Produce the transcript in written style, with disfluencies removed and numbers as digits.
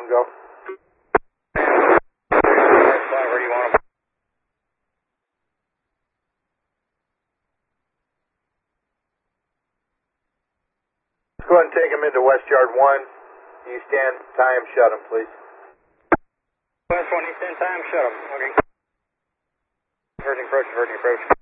want them go? Where do you want them? Let's go ahead and take them into West Yard 1. East End, tie them, shut them, please. West 1, East End, time, shut them. Okay. Verging approach, verging approach.